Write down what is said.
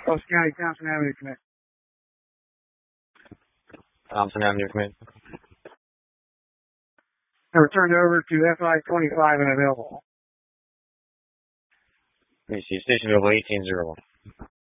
Post County, Thompson Avenue, commit. Thompson Avenue, commit. And returned over to FI 25 and available. Let me see. Station available 1801.